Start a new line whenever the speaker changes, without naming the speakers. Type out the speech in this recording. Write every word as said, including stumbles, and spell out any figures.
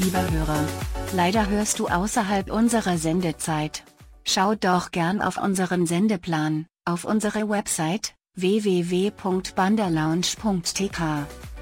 Lieber Hörer, leider hörst du außerhalb unserer Sendezeit. Schau doch gern auf unseren Sendeplan, auf unsere Website w w w punkt banderlounge punkt t k.